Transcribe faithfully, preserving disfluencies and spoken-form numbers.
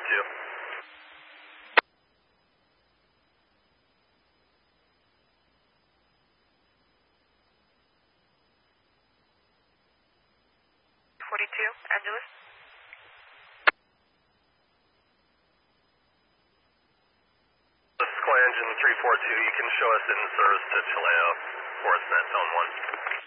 two. forty-two, Angeles. This is Sequoia Engine three four two. You can show us in service to Chileo, Forest Net Zone one.